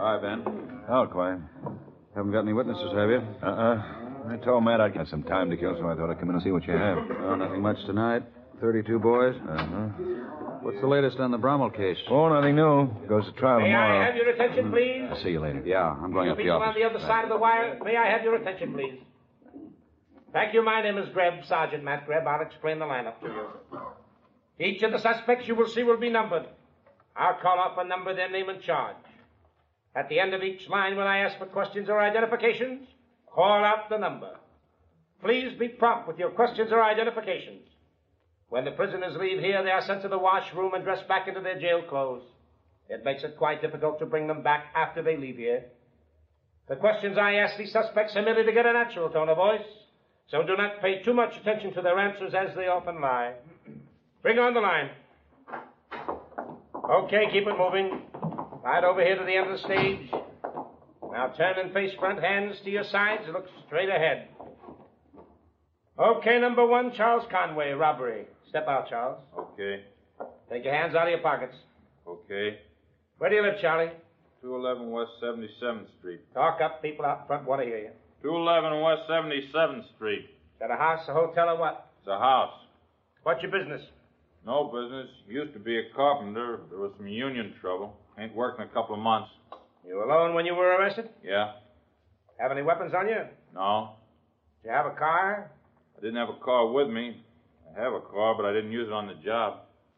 Hi, Ben. Oh, Quine. Haven't got any witnesses, have you? I told Matt I'd get some time to kill, so I thought I'd come in and see what you have. Oh, nothing much tonight. 32 boys. What's the latest on the Brommel case? Oh, nothing new. Goes to trial tomorrow. May I have your attention, please? I'll see you later. Yeah, I'm going up the People office. on the other side of the wire, may I have your attention, please? Thank you. My name is Greb, Sergeant Matt Greb. I'll explain the lineup to you. Each of the suspects you will see will be numbered. I'll call off a number, their name and charge. At the end of each line, when I ask for questions or identifications, call out the number. Please be prompt with your questions or identifications. When the prisoners leave here, they are sent to the washroom and dressed back into their jail clothes. It makes it quite difficult to bring them back after they leave here. The questions I ask these suspects are merely to get a natural tone of voice, so do not pay too much attention to their answers as they often lie. Bring on the line. Okay, keep it moving. Right over here to the end of the stage. Now turn and face front, hands to your sides, look straight ahead. Okay, number 1, Charles Conway, robbery. Step out, Charles. Okay. Take your hands out of your pockets. Okay. Where do you live, Charlie? 211 West 77th Street. Talk up, people out front want to hear you. 211 West 77th Street. Is that a house, a hotel, or what? It's a house. What's your business? No business. Used to be a carpenter. There was some union trouble. Ain't worked in a couple of months. You alone when you were arrested? Yeah? Have any weapons on you? No. Do you have a car? I didn't have a car with me. I have a car, but I didn't use it on the job.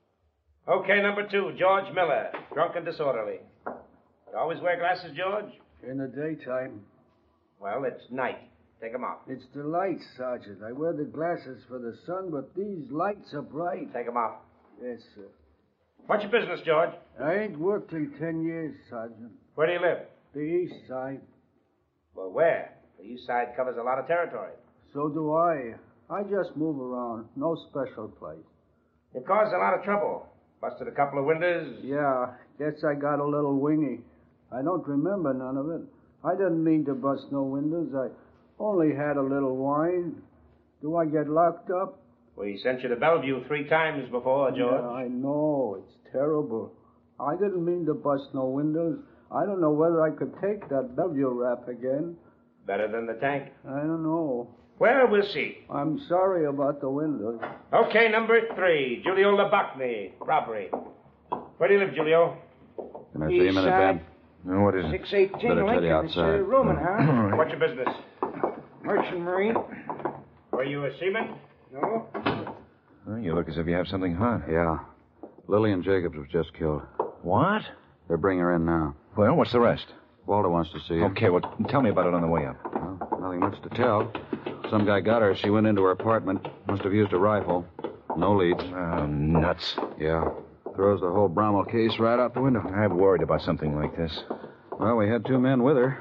Okay, number 2, George Miller, drunk and disorderly. You always wear glasses, George? In the daytime. Well, it's night. Take them off. It's the lights, Sergeant. I wear the glasses for the sun, but these lights are bright. Take them off. Yes, sir. What's your business, George? I ain't worked in 10 years, Sergeant. Where do you live? The east side. Well, where? The east side covers a lot of territory. So do I. I just move around. No special place. You caused a lot of trouble. Busted a couple of windows. Yeah, guess I got a little wingy. I don't remember none of it. I didn't mean to bust no windows. I only had a little wine. Do I get locked up? We sent you to Bellevue 3 times before, George. Yeah, I know. It's terrible. I didn't mean to bust no windows. I don't know whether I could take that Bellevue rap again. Better than the tank. I don't know. Well, we'll see. I'm sorry about the windows. Okay, number 3, Julio Labacne, robbery. Where do you live, Julio? Can I see you a minute, Ben? What is it? 618 Better tell you Lincoln. It's outside. rooming house. What's your business? Merchant Marine. Were you a seaman? No. Well, you look as if you have something hot. Yeah. Lillian Jacobs was just killed. What? They're bringing her in now. Well, what's the rest? Walter wants to see her. Okay, well, tell me about it on the way up. Well, nothing much to tell. Some guy got her as she went into her apartment. Must have used a rifle. No leads. Oh, nuts. Yeah. Throws the whole Brommel case right out the window. I'm worried about something like this. Well, we had 2 men with her.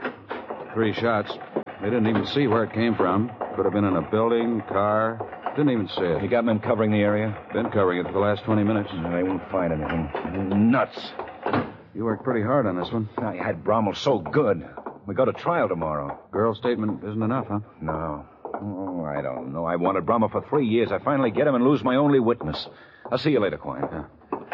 3 shots. They didn't even see where it came from. Could have been in a building, car. Didn't even see it. You got men covering the area? Been covering it for the last 20 minutes. They won't find anything. Nuts. You worked pretty hard on this one. I had Brommel so good. We go to trial tomorrow. Girl's statement isn't enough, huh? No. Oh, I don't know. I wanted Brommel for 3 years. I finally get him and lose my only witness. I'll see you later, Quine. Yeah.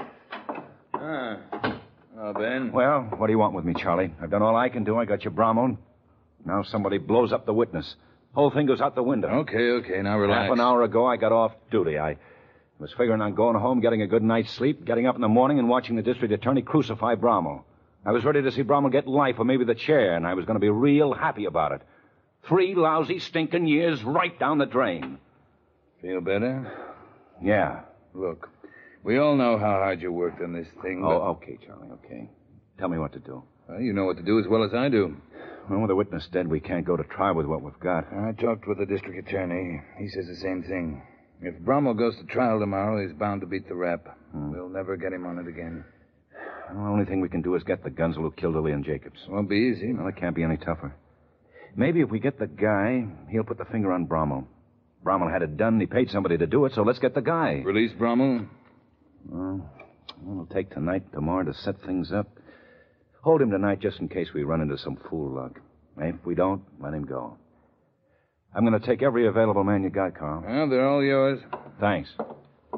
Oh, Ben. Well, what do you want with me, Charlie? I've done all I can do. I got you Brommel. Now somebody blows up the witness. Whole thing goes out the window. Okay. Now relax. Half an hour ago, I got off duty. I was figuring on going home, getting a good night's sleep, getting up in the morning and watching the district attorney crucify Brommel. I was ready to see Brommel get life or maybe the chair, and I was going to be real happy about it. 3 lousy, stinking years right down the drain. Feel better? Yeah. Look, we all know how hard you worked on this thing. Oh, okay, Charlie, okay. Tell me what to do. Well, you know what to do as well as I do. Well, with the witness dead, we can't go to trial with what we've got. I talked with the district attorney. He says the same thing. If Brommel goes to trial tomorrow, he's bound to beat the rap. We'll never get him on it again. Well, the only thing we can do is get the gunsel who killed Lillian Jacobs. Won't be easy. Well, it can't be any tougher. Maybe if we get the guy, he'll put the finger on Brommel. Brommel had it done. He paid somebody to do it, so let's get the guy. Release Brommel? Well, it'll take tonight, tomorrow to set things up. Hold him tonight just in case we run into some fool luck. If we don't, let him go. I'm going to take every available man you got, Carl. Well, they're all yours. Thanks.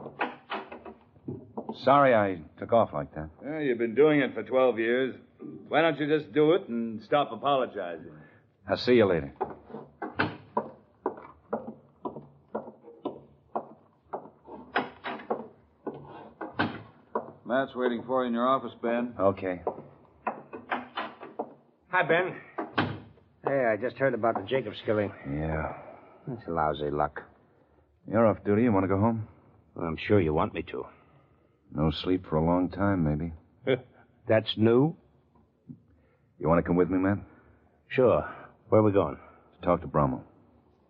Sorry I took off like that. Well, you've been doing it for 12 years. Why don't you just do it and stop apologizing? I'll see you later. Matt's waiting for you in your office, Ben. Okay. Hi, Ben. Hey, I just heard about the Jacobs killing. Yeah. That's lousy luck. You're off duty. You want to go home? Well, I'm sure you want me to. No sleep for a long time, maybe. That's new? You want to come with me, Matt? Sure. Where are we going? Talk to Brommel.